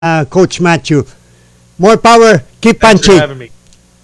Coach Matthew. More power, keep punching. Thanks for having me.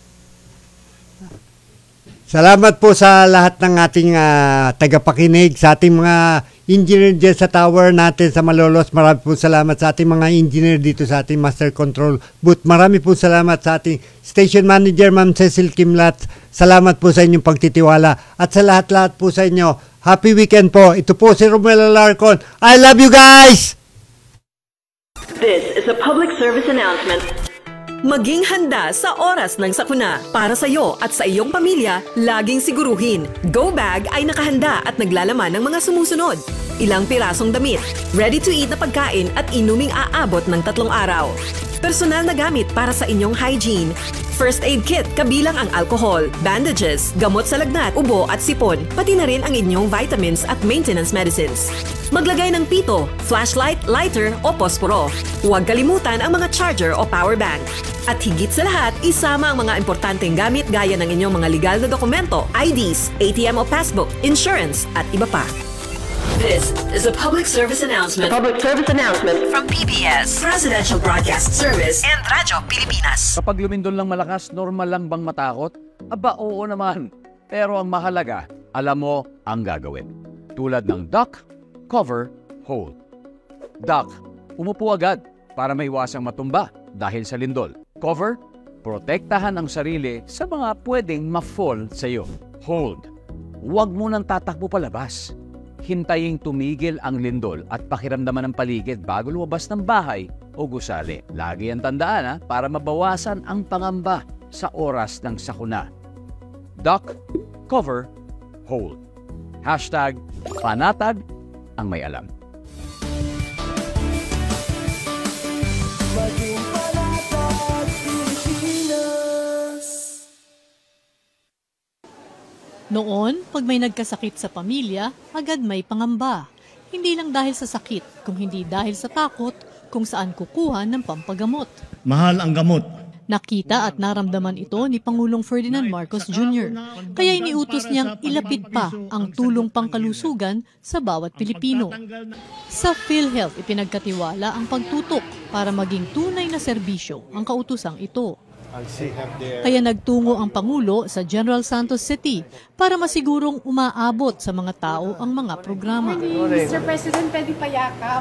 Salamat po sa lahat ng ating tagapakinig, sa ating mga engineer dyan sa tower natin sa Malolos. Marami po salamat sa ating mga engineer dito sa ating master control booth. Marami po salamat sa ating station manager, Ma'am Cecil Kimlat. Salamat po sa inyong pagtitiwala. At sa lahat-lahat po sa inyo, happy weekend po. Ito po si Romel Alarcon. I love you guys! This is a public service announcement. Maging handa sa oras ng sakuna. Para sa iyo at sa iyong pamilya, laging siguruhin, Go Bag ay nakahanda at naglalaman ng mga sumusunod. Ilang pirasong damit, ready-to-eat na pagkain at inuming aabot ng 3 araw. Personal na gamit para sa inyong hygiene. First aid kit kabilang ang alcohol, bandages, gamot sa lagnat, ubo at sipon, pati na rin ang inyong vitamins at maintenance medicines. Maglagay ng pito, flashlight, lighter o posporo. Huwag kalimutan ang mga charger o power bank. At higit sa lahat, isama ang mga importanteng gamit gaya ng inyong mga legal na dokumento, IDs, ATM o passbook, insurance at iba pa. This is a public service announcement. Public service announcement From PBS, Presidential Broadcast Service and Radyo Pilipinas. Kapag lumindol lang malakas, normal lang bang matakot? Aba, oo naman. Pero ang mahalaga, alam mo ang gagawin. Tulad ng duck, cover, hold. Duck, umupo agad para maiwasang matumba dahil sa lindol. Cover, protektahan ang sarili sa mga pwedeng ma-fall sa iyo. Hold, huwag mo nang tatakbo palabas. Hintayin tumigil ang lindol at pakiramdaman ng paligid bago lumabas ng bahay o gusali. Lagi ang tandaan para mabawasan ang pangamba sa oras ng sakuna. Duck, cover, hold. Hashtag panatag ang may alam. Noon, pag may nagkasakit sa pamilya, agad may pangamba. Hindi lang dahil sa sakit, kung hindi dahil sa takot kung saan kukuha ng pampagamot. Mahal ang gamot. Nakita at naramdaman ito ni Pangulong Ferdinand Marcos Jr. Kaya iniutos niyang ilapit pa ang tulong pangkalusugan sa bawat Pilipino. Sa PhilHealth, ipinagkatiwala ang pagtutok para maging tunay na serbisyo ang kautusang ito. Kaya nagtungo ang Pangulo sa General Santos City para masigurong umaabot sa mga tao ang mga programa. Mr. President, pwede pa yakap.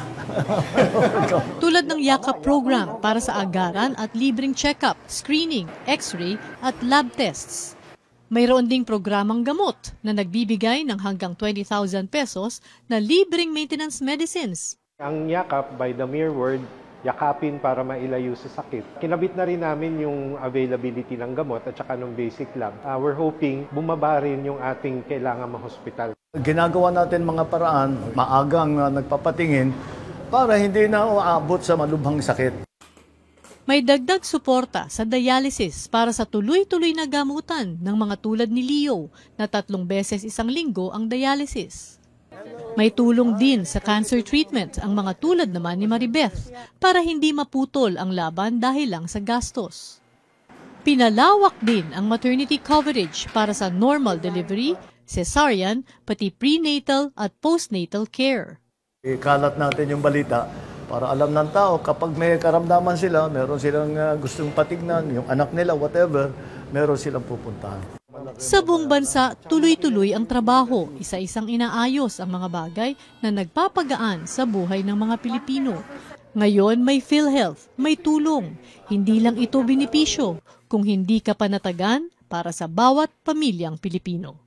Tulad ng yakap program para sa agaran at libreng check-up, screening, x-ray at lab tests. Mayroon ding programang gamot na nagbibigay ng hanggang 20,000 pesos na libreng maintenance medicines. Ang yakap, by the mere word, yakapin para mailayo sa sakit. Kinabit na rin namin yung availability ng gamot at saka ng basic lab. We're hoping bumaba rin yung ating kailangan ma-hospital. Ginagawa natin mga paraan, maagang nagpapatingin para hindi na uabot sa malubhang sakit. May dagdag suporta sa dialysis para sa tuloy-tuloy na gamutan ng mga tulad ni Leo na 3 beses isang linggo ang dialysis. May tulong din sa cancer treatment ang mga tulad naman ni Maribeth para hindi maputol ang laban dahil lang sa gastos. Pinalawak din ang maternity coverage para sa normal delivery, cesarean, pati prenatal at postnatal care. Ikalat natin yung balita para alam ng tao kapag may karamdaman sila, meron silang gustong patignan, yung anak nila, whatever, meron silang pupuntahan. Sa buong bansa, tuloy-tuloy ang trabaho, isa-isang inaayos ang mga bagay na nagpapagaan sa buhay ng mga Pilipino. Ngayon may PhilHealth, may tulong. Hindi lang ito benepisyo, kung hindi ka panatagan para sa bawat pamilyang Pilipino.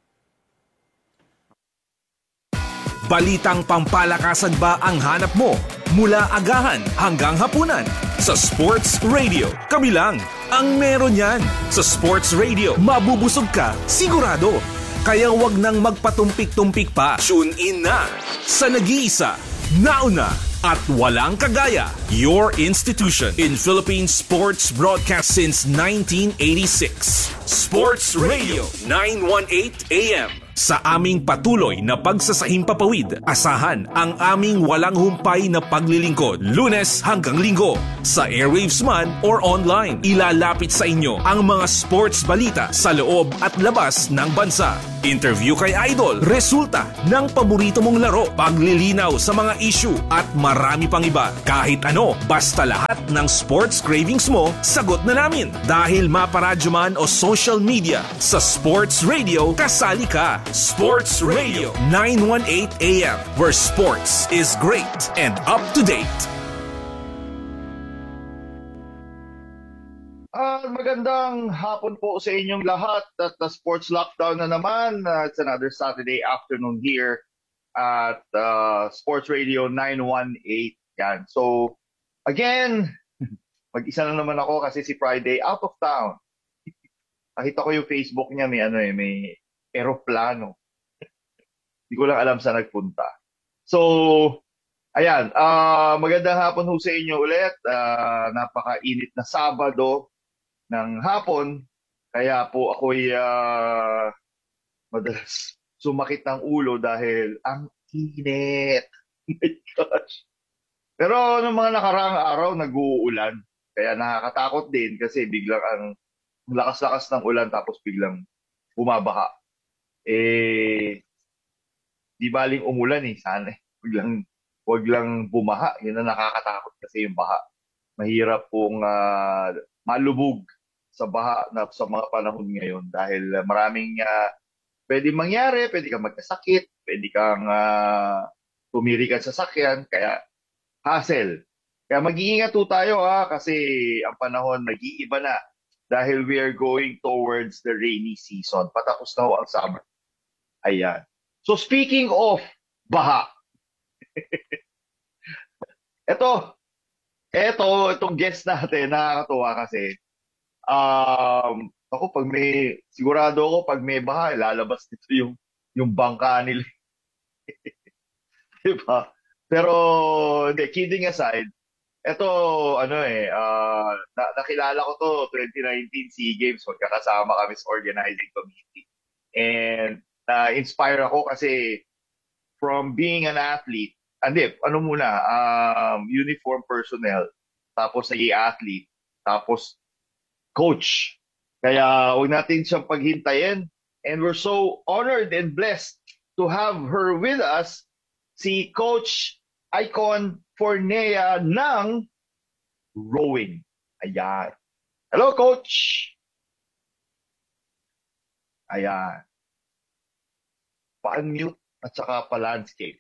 Balitang pampalakasan ba ang hanap mo? Mula agahan hanggang hapunan sa Sports Radio. Kami lang ang meron yan. Sa Sports Radio, mabubusog ka sigurado. Kaya wag nang magpatumpik-tumpik pa. Tune in na sa nag-iisa, nauna at walang kagaya. Your institution in Philippine sports broadcast since 1986. Sports Radio 918 AM. Sa aming patuloy na pagsasahimpapawid, asahan ang aming walang humpay na paglilingkod, Lunes hanggang Linggo. Sa airwaves man or online, ilalapit sa inyo ang mga sports balita sa loob at labas ng bansa. Interview kay Idol, resulta ng paborito mong laro, paglilinaw sa mga issue at marami pang iba. Kahit ano, basta lahat ng sports cravings mo, sagot na namin. Dahil maparadyo man o social media, sa Sports Radio, kasali ka. Sports Radio 918 AM, where sports is great and up to date. Magandang hapon po sa inyong lahat at the sports lockdown na naman. It's another Saturday afternoon here at Sports Radio 918. Yan. So, again, mag-isa na naman ako kasi si Friday out of town. Nakita ko yung Facebook niya, may eroplano. Hindi ko lang alam saan nagpunta. So, ayan, magandang hapon ho sa inyo ulit. Napakainit na Sabado ng hapon. Kaya po ako'y madalas sumakit ng ulo dahil ang init. Oh my gosh. Pero noong mga nakaraang araw, nag-uulan. Kaya nakakatakot din kasi biglang ang lakas-lakas ng ulan tapos biglang bumabaha. Di baling umulan sana. Wag lang bumaha. Yun ang nakakatakot kasi yung baha. Mahirap pong malubog sa baha na sa mga panahon ngayon dahil maraming pwede mangyari, pwede kang magkasakit, pwede kang tumiri ka sa sasakyan, kaya hassle. Kaya mag-iingat po tayo kasi ang panahon nag-iiba na dahil we are going towards the rainy season. Patapos na ho ang summer. Ayan. So speaking of baha, itong guest natin, nakakatuwa kasi, sigurado ako pag may baha, lalabas nito yung bangka nila. Diba? Pero, hindi, kidding aside, nakilala ko to 2019 SEA Games, magkakasama kami sa organizing committee. And na-inspire ako kasi from being an athlete, uniform personnel, tapos naging athlete, tapos coach. Kaya huwag natin siyang paghintayin. And we're so honored and blessed to have her with us, si Coach Icon Fornea ng rowing. Ayan. Hello, Coach! Ayan. Pa-unmute at saka pa-landscape.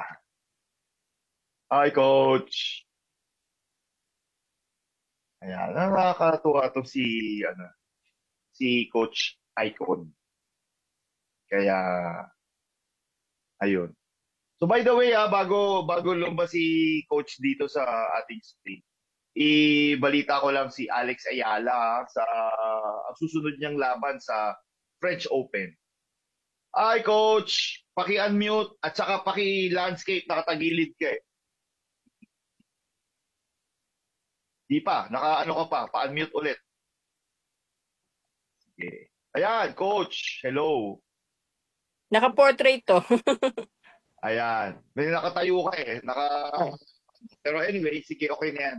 Hi, Coach! Ayan. Nakakatuwa ito si Coach Icon. Kaya, ayun. So by the way, bago lumabas si Coach dito sa ating stream, ibalita ko lang si Alex Ayala sa ang susunod niyang laban sa French Open. Hi, Coach! Paki-unmute at saka paki-landscape, nakatagilid ka eh. Di pa, naka-ano ka pa, pa-unmute ulit. Sige. Ayan, Coach, hello. Naka-portrait to. Ayan. May nakatayo ka eh. Pero anyway, sige, okay na yan.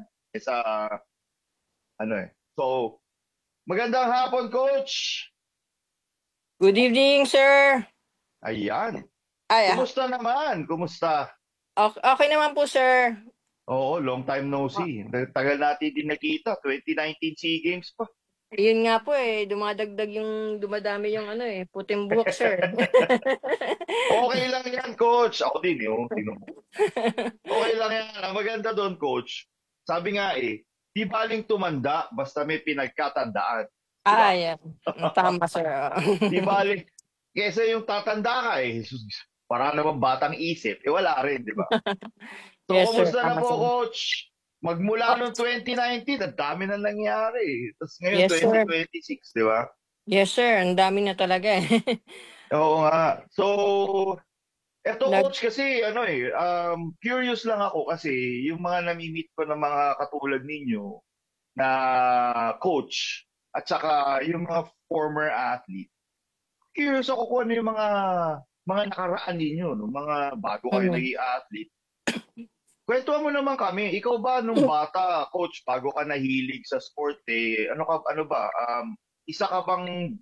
So, magandang hapon, Coach! Good evening, sir. Ayan. Ay, Kumusta naman? Kumusta? okay naman po, sir. Oo, long time no see. Tagal natin din nakita. 2019 SEA Games pa. Yun nga po dumadami yung puting buhok, sir. Okay lang yan, Coach. Ako din, Okay lang yan. Ang maganda doon, Coach, sabi nga di baling tumanda basta may pinagkatandaan. Diba? Yeah. Tama, sir. Di baling, kesa yung tatanda ka para naman batang isip, wala rin, di ba? So, Yes, sir. kumusta na Tama, po, sir. Coach? Magmula noong 2019, ang dami na nangyari. Tapos ngayon, Yes, sir. 2026, di ba? Yes, sir. Ang dami na talaga eh. Oo nga. So, eto Coach kasi, curious lang ako kasi yung mga nami-meet ko ng mga katulad ninyo na coach at saka yung mga former athlete, curious ako kung ano yung mga nakaraan ninyo, no? Mga bago kayo naging athlete. Kwentuhan mo naman kami, ikaw ba nung bata, coach, bago ka nahilig sa sport, ano ba, isa ka bang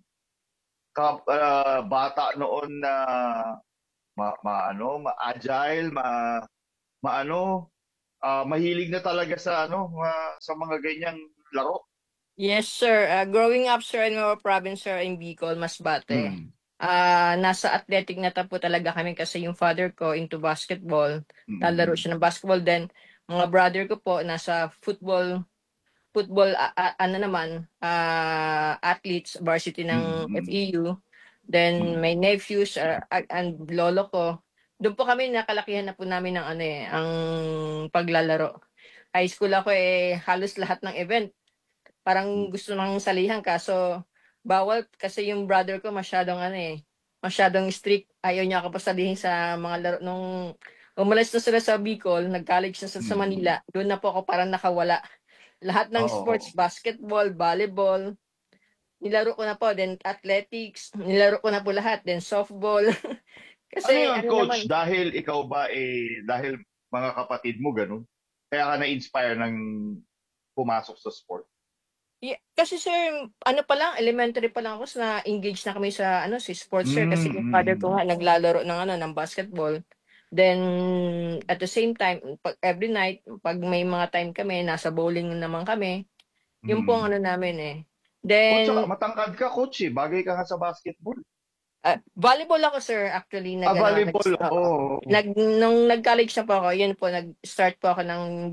bata noon na ma-agile, mahilig na talaga sa sa mga ganyang laro? Yes, sir. Growing up, sir, in our province, sir, in Bicol, Masbate. Nasa athletic na po talaga kami kasi yung father ko into basketball. Lalaro siya ng basketball. Then, mga brother ko po, nasa football, athletes, varsity ng FEU. Then, my nephews and lolo ko. Doon po kami nakalakihan na po namin ng ang paglalaro. High school ako halos lahat ng event. Parang gusto nang salihan kaso bawal kasi yung brother ko masyadong strict. Ayaw niya ako pasalihin sa mga laro. Nung umalis na sila sa Bicol, nag-college na sa Manila, doon na po ako parang nakawala. Lahat ng sports, basketball, volleyball, nilaro ko na po. Then athletics, nilaro ko na po lahat. Then softball. Kasi Ano yun, coach? naman, Dahil ikaw ba, dahil mga kapatid mo ganun, kaya ka na-inspire ng pumasok sa sport? kasi sir, pa lang, elementary pa lang ako na engaged na kami sa si sports sir kasi yung father ko nga naglalaro ng basketball. Then at the same time, every night pag may mga time kami, nasa bowling naman kami. Yun po ang namin Coach, Then matangkad ka, coach Bagay ka nga sa basketball. volleyball ako sir actually Volleyball, nung nag-college na po ako, yun po nag-start po ako ng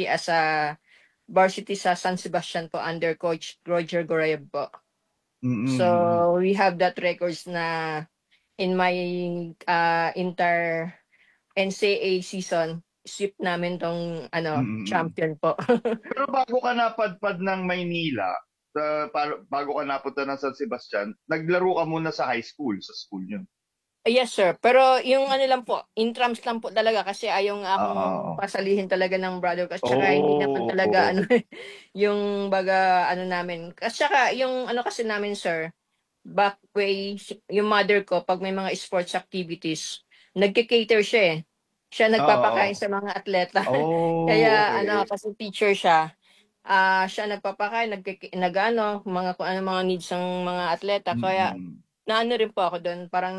varsity sa San Sebastian po under Coach Roger Gorayev po. So, we have that records na in my entire NCAA season, sweep namin tong champion po. Pero bago ka napadpad ng Maynila, bago ka napunta ng San Sebastian, naglaro ka muna sa high school, sa school yun. Yes, sir. Pero yung lang po, intrams lang po talaga kasi ayaw nga akong pasalihin talaga ng brother ko. At saka hindi naman talaga yung baga namin. At saka yung kasi namin, sir, back way, yung mother ko, pag may mga sports activities, nagke-cater siya Siya nagpapakain sa mga atleta. Kaya kasi teacher siya. Siya nagpapakain, mga kung ano mga needs ng mga atleta. Kaya rin po ako doon, parang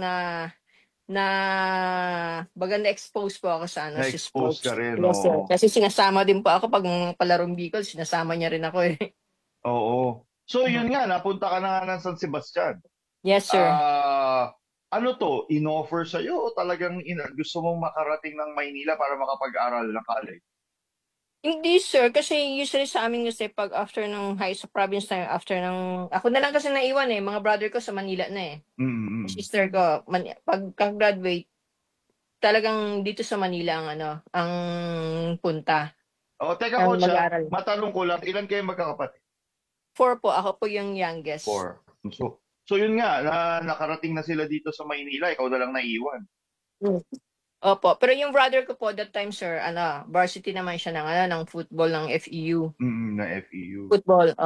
na-expose po ako sa si Na-expose sports. ka rin, Yes, sir. Kasi sinasama din po ako pag mga palarong Bicol, sinasama niya rin ako Oo. So yun nga, napunta ka na ng San Sebastian. Yes, sir. Ano to, in-offer sa'yo o talagang gusto mong makarating ng Maynila para makapag-aral ng college? Hindi, sir. Kasi usually sa amin kasi pag after ng sa province na ako na lang kasi naiwan mga brother ko sa Manila na Sister ko, pagka-graduate, talagang dito sa Manila ang punta. Teka coach, matanong ko lang, ilan kayo magkakapatid? 4 po, ako po yung youngest. 4. So yun nga, nakarating na sila dito sa Maynila, ikaw na lang naiwan. Opo, pero yung brother ko po that time, sir, varsity naman siya ng football ng FEU. Na FEU. Football,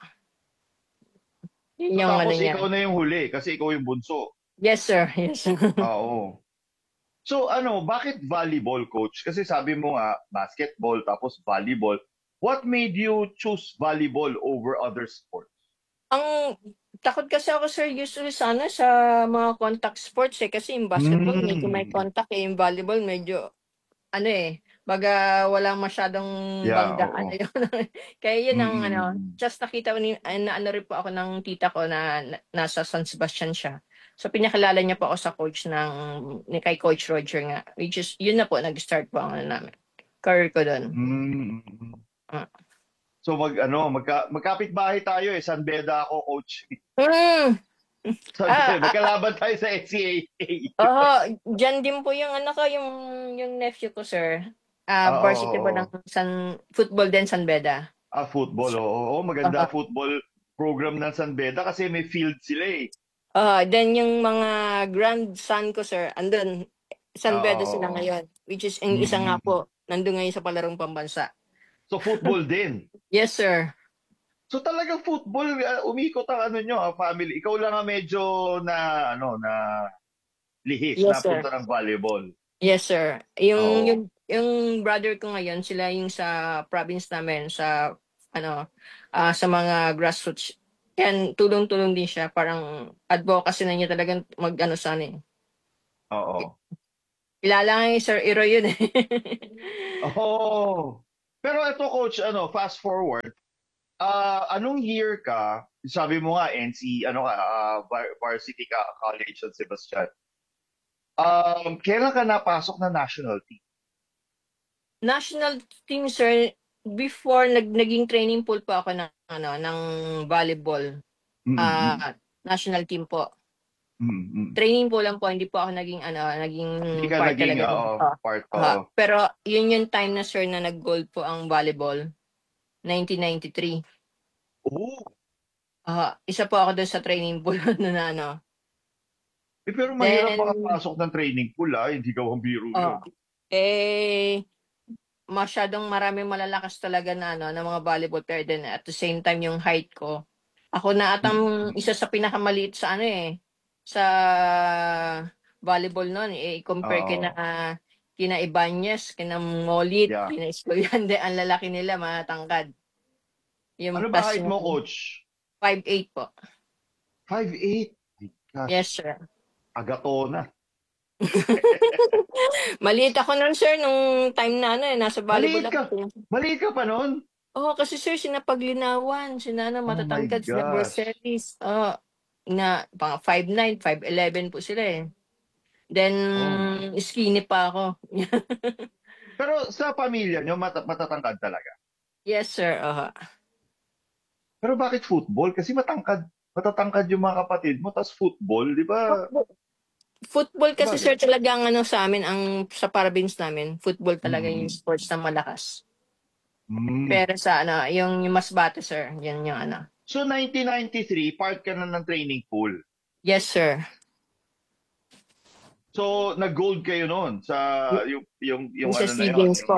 Yun yung Tapos niya. ikaw na yung huli kasi ikaw yung bunso. Yes, sir. Yes, sir. Oo. So bakit volleyball, coach? Kasi sabi mo nga, basketball tapos volleyball. What made you choose volleyball over other sports? Ang takot kasi ako, sir, usually sa mga contact sports kasi yung basketball medyo may contact yung volleyball medyo baga walang masyadong banggaan yun. Kaya yun ang just nakita ko na rin po ako ng tita ko na nasa San Sebastian siya. So pinakilala niya po ako sa coach kay Coach Roger nga. Which is yun na po nag-start po ang namin. Career ko doon. So magkapit bahay tayo San Beda ako, coach. Magkalaban tayo sa NCAA. Diyan din po yung yung nephew ko, sir. Varsity po ng football din San Beda. Football, oo. Maganda football program ng San Beda kasi may field sila Then yung mga grandson ko, sir, andun, San Beda sila ngayon. Which is, yung isa nga po, nandun ngayon sa palarong pambansa. So football din? Yes, sir. So talagang football, umikot ang ano nyo, family. Ikaw lang ang medyo na lihis Yes, na sir. punta ng volleyball. Yes, sir. Yung, Oo. yung brother ko ngayon, sila yung sa province namin, sa, sa mga grassroots. Yan, tulong-tulong din siya. Parang advocacy na niya talagang mag-ano sana eh. Oo. Kilala nga yung Sir Iro yun eh. Oh. Pero ito coach, fast forward. Anong year ka? Sabi mo nga NC, Varsity College San Sebastian. Kailan ka napasok na national team? National team, sir, before naging training pool po ako ng volleyball. National team po. Training po lang po, hindi po ako naging Hindi ka part naging talaga. part. Pero yun yung time na sir na nag-gold po ang volleyball, 1993. Oh. Isa po ako doon sa training pool na Pero mahirap makapasok ng training pool, hindi ka ang biro yun. Masyadong maraming malalakas talaga na ng mga volleyball player din. At the same time yung height ko. Ako na atang isa sa pinakamaliit sa sa volleyball noon, compare kina Ibanez, kina Molit, kina Escollante, ang lalaki nila, matangkad. Ano ba height mo, coach? 5'8" po. 5'8"? Yes, sir. Agatona. Maliit ako nun, sir, nung time na nasa volleyball ako. Maliit ka pa nun? Oo, kasi sir, sinapaglinawan, matatangkad, sina Borselis. Na pang 5'9", 5'11" po sila eh. Then, skinny pa ako. Pero sa pamilya nyo, matatangkad talaga? Yes, sir. Pero bakit football? Kasi matatangkad yung mga kapatid mo, tapos football, di ba? Football kasi, sir, talaga ang sa amin, sa province namin, football talaga yung sports na malakas. Pero sa yung mas bata, sir, yan yung So 1993, part ka na ng training pool? Yes, sir. So nag-gold kayo noon sa yung sa SEA Games po.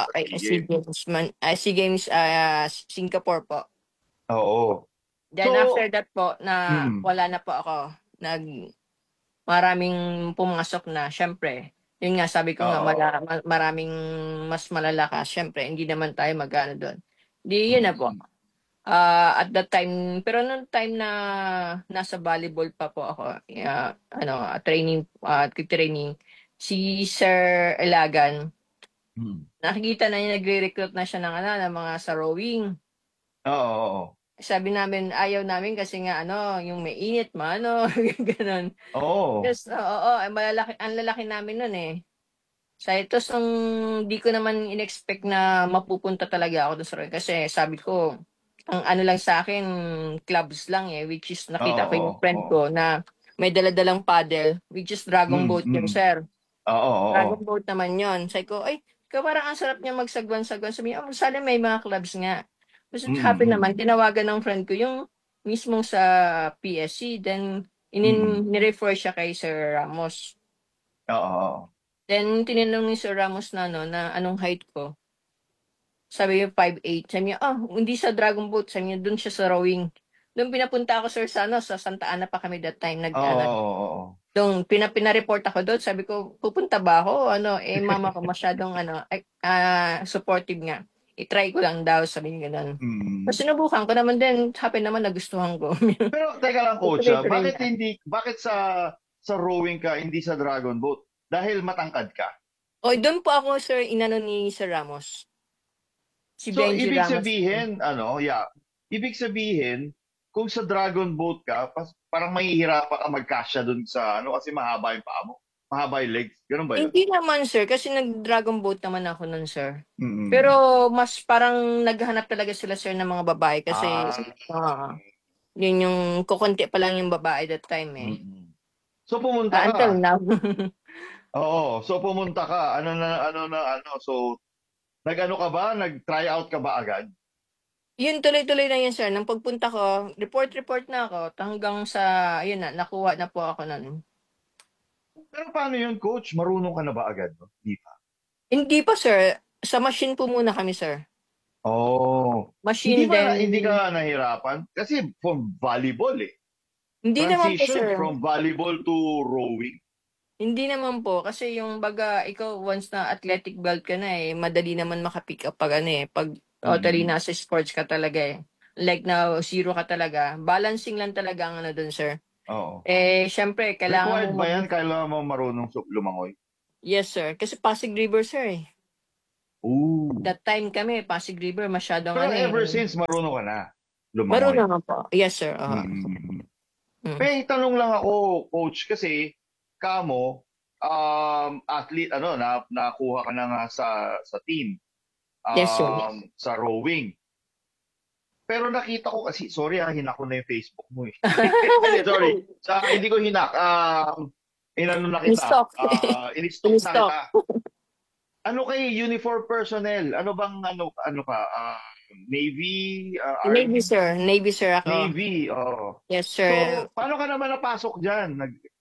SEA Games Singapore po. Oo. Then after that po, wala na po ako. Maraming pumasok na, syempre. Yun nga, sabi ko nga, maraming mas malalakas. Syempre, hindi naman tayo mag-ano doon. Di, yun na po. At that time, pero noong time na nasa volleyball pa po ako, training, si Sir Elagan, nakikita na niya, nagre-recruit na siya ng mga sa rowing. Oo. Sabi namin, ayaw namin kasi nga yung may init, ganun. Oo. Yes, malalaki, ang lalaki namin nun eh. Tapos di ko naman in-expect na mapupunta talaga ako doon sa rowing. Kasi sabi ko, ang lang sa akin, clubs lang eh, which is nakita ko yung friend ko na may daladalang paddle, which is Dragon Boat yun, sir. Dragon Boat naman yun. Sabi ko, parang ang sarap niya magsagwan-sagwan. Sabi niya, sana may mga clubs nga. Kasi happy naman, tinawagan ng friend ko yung mismong sa PSC, then nirefer siya kay Sir Ramos. Oo. Then tinanong ni Sir Ramos na anong height ko. Sabi niya 5'8". Sabi niya, hindi sa Dragon Boat. Sabi niya, doon siya sa rowing. Doon pinapunta ako, sir, sa Santa Ana pa kami that time. Doon, pinareport ako doon. Sabi ko, pupunta ba ako? Mama ko masyadong supportive nga. I-try ko lang daw, sabi niya gano'n. Tapos sinubukan ko naman din, happy naman, nagustuhan ko. Pero teka lang, coach, bakit sa rowing ka, hindi sa Dragon Boat? Dahil matangkad ka? Doon po ako, sir, inano ni Sir Ramos. Si So, Benji ibig Ramos. Ibig sabihin, kung sa Dragon Boat ka, parang mahihirapan ka magkasya dun sa kasi mahaba yung paa mo. Mahaba yung legs. Ganun ba yun? Hindi naman, sir. Kasi nag-Dragon Boat naman ako nun, sir. Pero mas parang naghahanap talaga sila, sir, ng mga babae. Kasi yun yung kukunti pa lang yung babae that time eh. So pumunta ka. Until now. Oo. So pumunta ka. So nag-ano ka ba? Nag-try out ka ba agad? Yun, tuloy-tuloy na yun, sir. Nang pagpunta ko, report na ako. Hanggang sa, ayun na, nakuha na po ako nun. Pero paano yun, coach? Marunong ka na ba agad? No? Di pa? Hindi pa, sir. Sa machine po muna kami, sir. Oh. Machine then Hindi ka nahirapan? Kasi from volleyball eh. hindi naman po, Transition sir. from volleyball to rowing. Hindi naman po kasi yung baga ikaw once na athletic belt ka na eh, madali naman maka-pick up pag ano eh, pag totally nasa sports ka talaga eh. Like na zero ka talaga. Balancing lang talaga ang ano dun, sir. Oo. Eh, syempre, kailangan Required mo ba yan? Kailangan mo marunong lumangoy? Yes, sir. Kasi Pasig River, sir eh. Ooh. That time kami, Pasig River, masyadong Pero ano eh. ever since marunong ka na lumangoy? Marunong naman po. Yes, sir. May tanong lang ako, coach, kasi kamo, athlete, nakuha ka na nga sa team. Yes, sir. Sa rowing. Pero nakita ko kasi, sorry hinak ko na yung Facebook mo eh. Sorry. Hindi ko hinak. Inano na kita. In-stock. In-stock na In-stock. kita. Ano kay uniform personnel? Ano bang ano ka? Navy? Army? Navy, sir. Navy, sir ako. Navy, oo. Yes, sir. So, paano ka naman napasok dyan?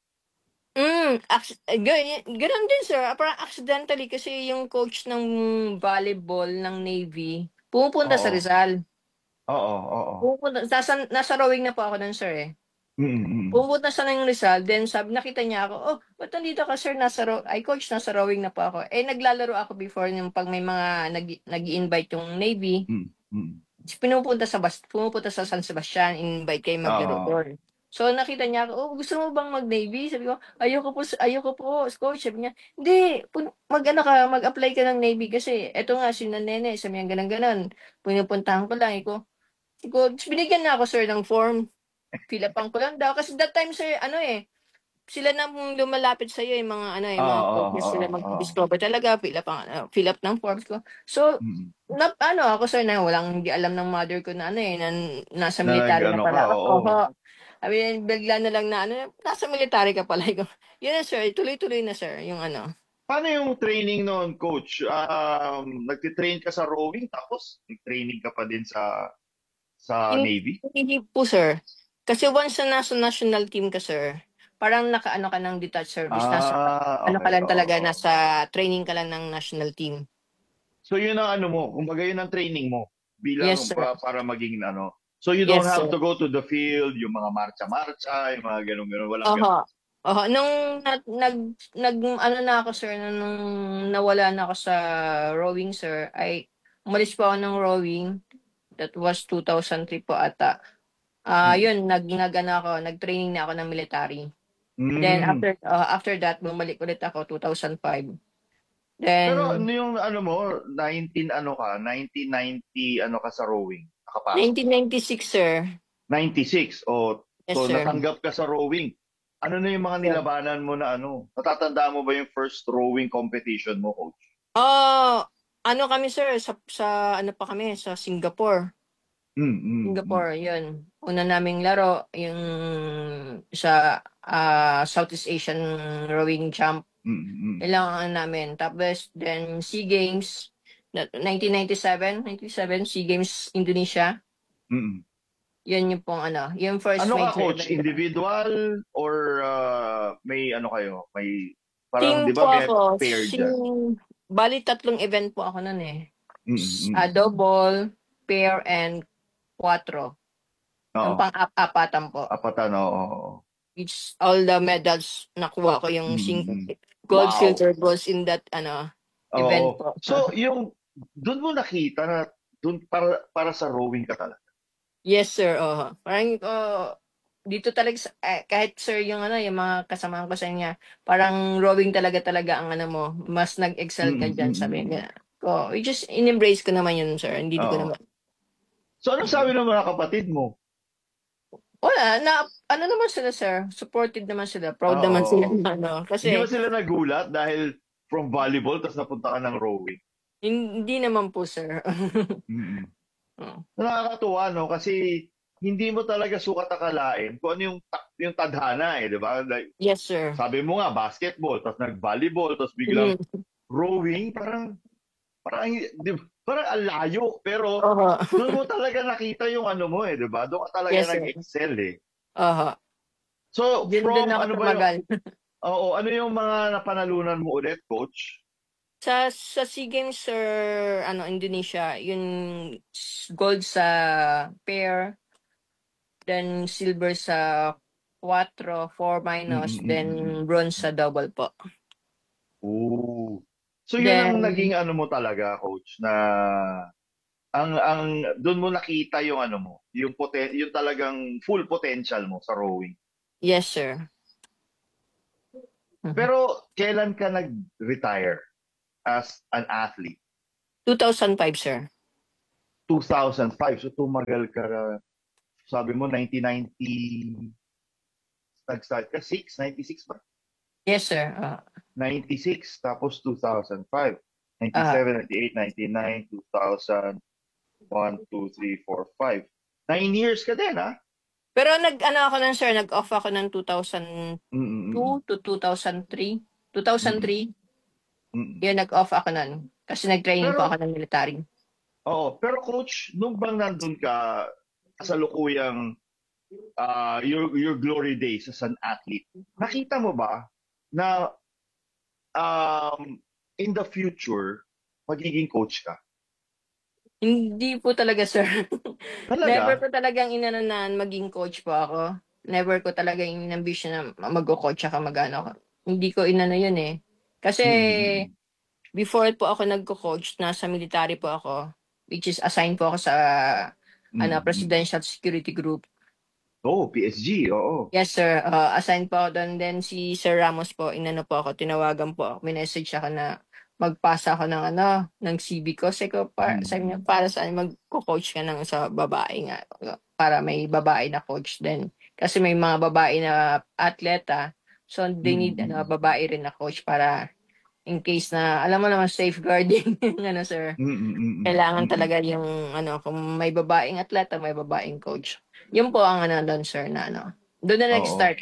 Ganun din, sir. Parang accidentally kasi yung coach ng volleyball ng Navy pumupunta sa Oo. Rizal. Oo. Nasa rowing na po ako nun, sir eh. Pumunta siya ng Rizal, then nakita niya ako, oh, ba't nandito ka, sir? Coach, nasa rowing na po ako. Eh, naglalaro ako before yung pag may mga nag-i-invite yung Navy. Pumupunta sa San Sebastian, invite kayo maglaro doon. So, nakita niya ako, oh, gusto mo bang mag-Navy? Sabi ko, ayoko po, coach. Sabi niya, hindi, mag-apply ka ng Navy kasi eto nga, si Nanene, sabi niya, ganun-ganon. Pinupuntahan ko lang, binigyan na ako, sir, ng form. Fill upan ko lang daw. Kasi that time, sir, sila na lumalapit sa iyo, yung mga mga coaches sila mag-discover talaga, fill up ng forms ko. So, ako sir na hindi alam ng mother ko na na nasa military na pala ako. Sabi bigla na lang na nasa military ka pala. Yun na sir, tuloy-tuloy na sir, yung Paano yung training noon, coach? Nagtitrain ka sa rowing tapos nag-training ka pa din sa Navy? Hindi po sir. Kasi once na nasa national team ka sir, parang naka-ano ka ng detached service. Okay. Ka lang talaga, nasa training ka lang ng national team. So yun ang mo, kumbaga yun ang training mo bilang Yes, sir. para maging So you don't Yes, have sir. to go to the field, yung mga marcha-marcha, yung mga ganun-ganun, walang ganun. Nung na ako sir, nung nawala na ako sa rowing sir, ay umalis po ako ng rowing. That was 2003 po ata. Yun, nag-training na ako ng military. Then after that, bumalik ulit ako 2005. Then Pero yung mo, 1990 ka sa rowing? Nakapasok? 1996 sir. 96. Yes, So sir. natanggap ka sa rowing. Ano na yung mga nilabanan mo na Natatandaan mo ba yung first rowing competition mo, coach? Kami sir, sa pa kami, sa Singapore. Singapore, yun. Una naming laro, yung sa Southeast Asian Rowing Champ. Kailangan namin. Tapos, then SEA Games, 1997 SEA Games Indonesia. Yun yung pong yung first Ano ka, major coach? event. Individual or may kayo? May Team parang, di po ba, may ako. paired dyan? Bali, 3 event po ako nun eh. Double, pair, and 4. Yung pang-apatan po. Apatan, oo. All the medals nakuha ko yung gold, Wow. silver, bronze in that event po. So, doon mo nakita na doon para sa rowing ka talaga? Yes, sir. Parang dito talaga kahit sir yung yung mga kasamahan ko sa niya, parang rowing talaga ang mo, mas nag-excel ka diyan, sabi niya. Just in-embrace ko naman yun, sir. Hindi ko naman. So, anong sabi ng mga kapatid mo? Wala, naman sila, sir. Supported naman sila. Proud naman sila. Kasi Hindi ba sila nagulat dahil from volleyball tapos napunta ka ng rowing? hindi naman po, sir. Nakakatuwa, no? Kasi hindi mo talaga sukat akalain kung ano yung tadhana, di ba? Like, Yes, sir. sabi mo nga, basketball, tapos nag-volleyball, tapos biglang rowing, parang ang layo. Pero doon mo talaga nakita yung mo di ba? Doon ka talaga Yes, sir. nag-excel eh. So, Yun from din ako ano ba tumagal. ano yung mga napanalunan mo ulit, coach? Sa SEA Games, sir, Indonesia, yung gold sa pair, then silver sa 4 minus, then bronze sa double po. Ooh. So yun ang Then, naging ano mo talaga, coach, na ang doon mo nakita yung ano mo, yung yung talagang full potential mo sa rowing. yes, sir. Pero kailan ka nag-retire as an athlete? 2005, sir. 2005. So tumagal ka, sabi mo 1990, nag-start ka 96 ba? Yes, sir. 96, tapos 2005. 97, 98, 99, 2000, 1, 2, 3, 4, 5. 9 years ka din, ha? Pero nag-off ako ng 2002 to 2003. 2003, yun, nag-off ako nun. Kasi nag-training po ako ng military. Oo, pero coach, nung bang nandun ka sa lukuyang your glory days as an athlete, nakita mo ba na in the future, magiging coach ka? Hindi po talaga, sir. Talaga? Never ko talagang inananan maging coach po ako. Never ko talaga in-ambition na mag-coach ako mag-ano. Hindi ko inano yun eh. Kasi before po ako nagko-coach, nasa military po ako, which is assigned po ako sa Presidential Security Group. Oh, PSG, oo. Yes, sir. Assigned po ako doon. Then si Sir Ramos po, inano po ako, tinawagan po ako. Minessage ako na magpasa ako ng CV ko. Sabi niya, para saan magko-coach ka ng sa babae nga. Para may babae na coach din. Kasi may mga babae na atleta. So they need babae rin na coach para in case na, alam mo naman, safeguarding, sir. Kailangan talaga yung, kung may babaeng atleta, may babaeng coach. Yun po ang doon, sir, na doon na nag-start.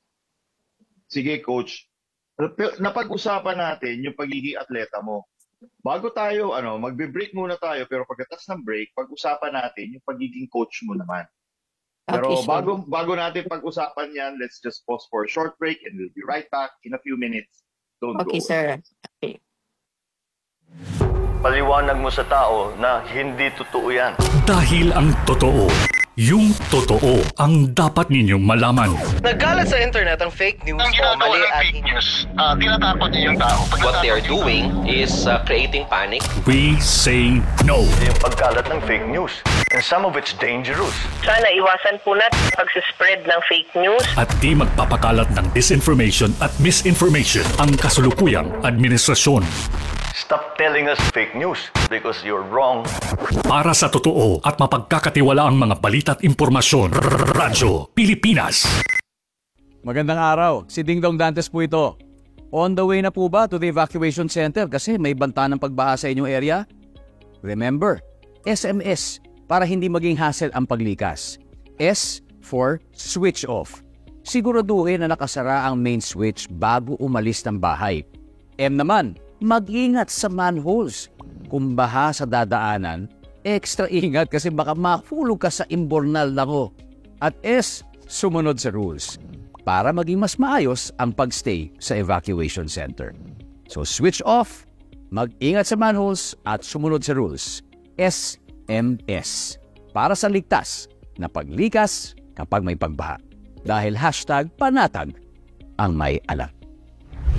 Sige, coach. Napag-usapan natin yung pagiging atleta mo. Bago tayo, magbe-break muna tayo, pero pagkatapos ng break, pag-usapan natin yung pagiging coach mo naman. Pero Okay, bago natin pag-usapan yan, let's just pause for a short break and we'll be right back in a few minutes. Don't go. Okay, sir. Okay. Paliwanag mo sa tao na hindi totoo yan. Dahil ang totoo, yung totoo ang dapat ninyong malaman. Nagkalat sa internet ang fake news o mali at fake news. Tinatakot niyo yung tao. What they are doing is creating panic. We say no. Yung pagkalat ng fake news. And some of it's dangerous. Sana iwasan po natin pag-spread ng fake news. At di magpapakalat ng disinformation at misinformation ang kasulukuyang administrasyon. Stop telling us fake news because you're wrong. Para sa totoo at mapagkakatiwalaang mga balita at impormasyon, Radyo Pilipinas. Magandang araw, si Ding Dong Dantes po ito. On the way na po ba to the evacuation center kasi may banta ng pagbaha sa inyong area? Remember, SMS para hindi maging hassle ang paglikas. S for switch off. Siguraduhin na nakasara ang main switch bago umalis ng bahay. M naman, mag-ingat sa manholes. Kung baha sa dadaanan, extra ingat kasi baka mahulog ka sa imbornal nako. At S, sumunod sa rules para maging mas maayos ang pagstay sa evacuation center. So switch off, mag-ingat sa manholes at sumunod sa rules. SMS para sa ligtas na paglikas kapag may pagbaha. Dahil #panatag ang may alam.